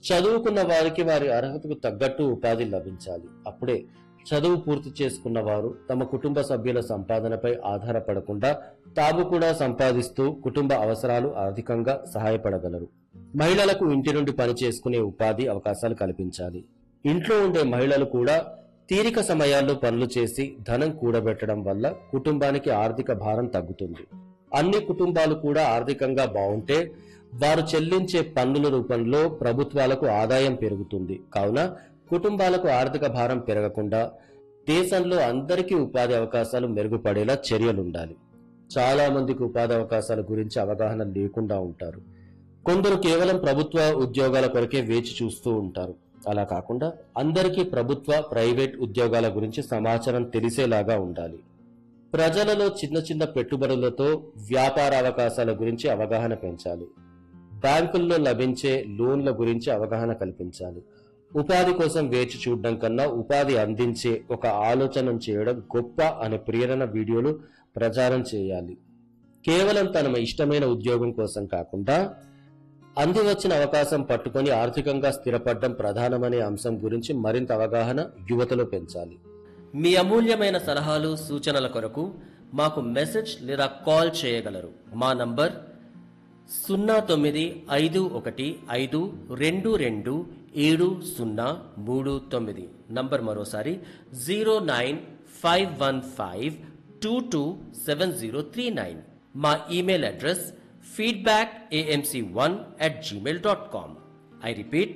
చదువుకున్న వారికి వారి అర్హతకు తగ్గట్టు ఉపాధి లభించాలి. అప్పుడే చదువు పూర్తి చేసుకున్న వారు తమ కుటుంబ సభ్యుల సంపాదనపై ఆధారపడకుండా తాము కూడా సంపాదిస్తూ కుటుంబ అవసరాలు ఆర్థికంగా సహాయపడగలరు. మహిళలకు ఇంటి నుండి పని చేసుకునే ఉపాధి అవకాశాలు కల్పించాలి. ఇంట్లో ఉండే మహిళలు కూడా తీరిక సమయాల్లో పనులు చేసి ధనం కూడబెట్టడం వల్ల కుటుంబానికి ఆర్థిక భారం తగ్గుతుంది. అన్ని కుటుంబాలు కూడా ఆర్థికంగా బాగుంటే వారు చెల్లించే పన్నుల రూపంలో ప్రభుత్వాలకు ఆదాయం పెరుగుతుంది. కావున కుటుంబాలకు ఆర్థిక భారం పెరగకుండా దేశంలో అందరికీ ఉపాధి అవకాశాలు మెరుగుపడేలా చర్యలుండాలి. చాలా మందికి ఉపాధి అవకాశాల గురించి అవగాహన లేకుండా ఉంటారు. కొందరు కేవలం ప్రభుత్వ ఉద్యోగాల కొరకే వేచి చూస్తూ ఉంటారు. అలా కాకుండా అందరికీ ప్రభుత్వ, ప్రైవేట్ ఉద్యోగాల గురించి సమాచారం తెలిసేలాగా ఉండాలి. ప్రజలలో చిన్న చిన్న పెట్టుబడులతో వ్యాపార అవకాశాల గురించి అవగాహన పెంచాలి. బ్యాంకుల్లో లభించే లోన్ల గురించి అవగాహన కల్పించాలి. ఉపాధి కోసం వేచి చూడడం కన్నా ఉపాధి అందించే ఒక ఆలోచన చేయడం గొప్ప అనే ప్రేరణ వీడియోలు ప్రచారం చేయాలి. కేవలం తన ఇష్టమైన ఉద్యోగం కోసం కాకుండా అందివచ్చిన అవకాశం పట్టుకొని ఆర్థికంగా స్థిరపడడం ప్రధానమనే అంశం గురించి మరింత అవగాహన యువతలో పెంచాలి. మీ అమూల్యమైన సలహాలు, సూచనల కొరకు మాకు మెసేజ్ లేదా కాల్ చేయగలరు. మా నంబర్ 0951522739. నంబర్ మరోసారి 09515227039. మా email address feedbackamc1@gmail.com. I repeat,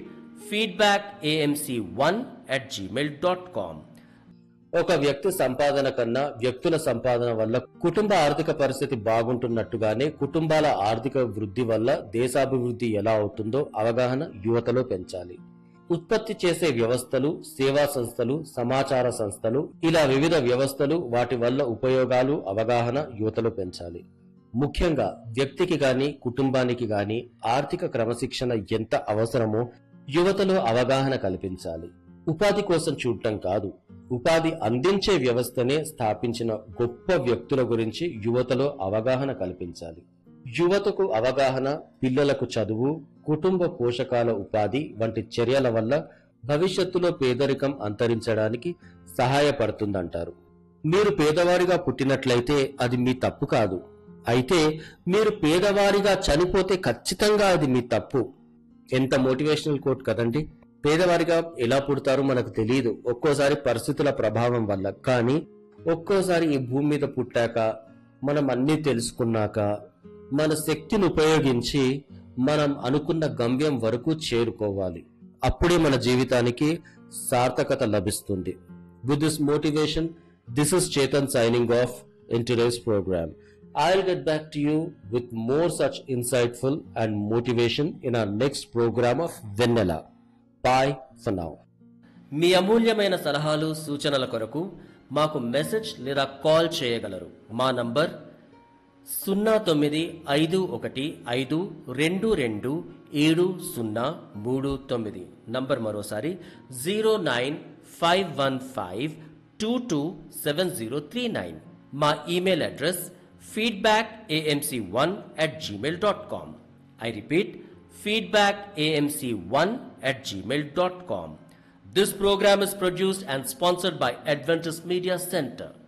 feedbackamc1@gmail.com. ఒక వ్యక్తి సంపాదన కన్నా వ్యక్తుల సంపాదన వల్ల కుటుంబ ఆర్థిక పరిస్థితి బాగుంటున్నట్టుగానే కుటుంబాల ఆర్థిక వృద్ధి వల్ల దేశాభివృద్ధి ఎలా అవుతుందో అవగాహన యువతలో పెంచాలి. ఉత్పత్తి చేసే వ్యవస్థలు, సేవా సంస్థలు, సమాచార సంస్థలు, ఇలా వివిధ వ్యవస్థలు, వాటి వల్ల ఉపయోగాలు అవగాహన యువతలో పెంచాలి. ముఖ్యంగా వ్యక్తికి గాని కుటుంబానికి గాని ఆర్థిక క్రమశిక్షణ ఎంత అవసరమో యువతలో అవగాహన కల్పించాలి. ఉపాధి కోసం చూడటం కాదు, ఉపాధి అందించే వ్యవస్థనే స్థాపించిన గొప్ప వ్యక్తుల గురించి యువతలో అవగాహన కల్పించాలి. యువతకు అవగాహన, పిల్లలకు చదువు, కుటుంబ పోషకాల ఉపాధి వంటి చర్యల వల్ల భవిష్యత్తులో పేదరికం అంతరించడానికి సహాయపడుతుందంటారు. మీరు పేదవారిగా పుట్టినట్లయితే అది మీ తప్పు కాదు. అయితే మీరు పేదవారిగా చనిపోతే ఖచ్చితంగా అది మీ తప్పు. ఎంత మోటివేషనల్ కోట్ కదండి. పేదవారిగా ఎలా పుడతారో మనకు తెలియదు, ఒక్కోసారి పరిస్థితుల ప్రభావం వల్ల. కానీ ఒక్కోసారి ఈ భూమి మీద పుట్టాక, మనం అన్నీ తెలుసుకున్నాక, మన శక్తిని ఉపయోగించి మనం అనుకున్న గమ్యం వరకు చేరుకోవాలి. అప్పుడే మన జీవితానికి సార్థకత లభిస్తుంది. With this motivation, this is Chetan signing off in today's program. I'll get back to you with more such insightful and motivation in our next program of Vanilla. Bye for now. మీ అమూల్యమైన సలహాలు, సూచనల కొరకు మాకు message లేదా call చేయగలరు. మా number 0915522739. Number మరోసారి 09515227039. మా email address feedbackamc1@gmail.com. I repeat, feedbackamc1@gmail.com. This program is produced and sponsored by Adventist Media Center.